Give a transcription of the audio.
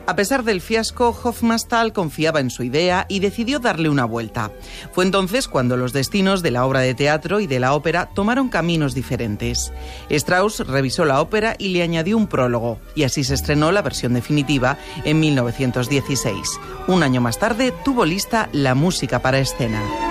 A pesar del fiasco, Hofmannsthal confiaba en su idea y decidió darle una vuelta. Fue entonces cuando los destinos de la obra de teatro y de la ópera tomaron caminos diferentes. Strauss revisó la ópera y le añadió un prólogo, y así se estrenó la versión definitiva en 1916. Un año más tarde tuvo lista la música para escena.